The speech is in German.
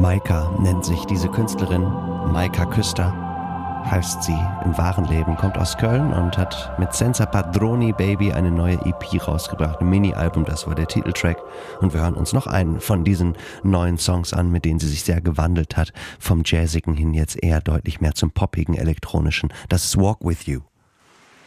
Maika nennt sich diese Künstlerin, Maika Küster heißt sie im wahren Leben, kommt aus Köln und hat mit Senza Padroni Baby eine neue EP rausgebracht, ein Mini-Album, das war der Titeltrack. Und wir hören uns noch einen von diesen neuen Songs an, mit denen sie sich sehr gewandelt hat, vom Jazzigen hin jetzt eher deutlich mehr zum poppigen, elektronischen. Das ist Walk With You.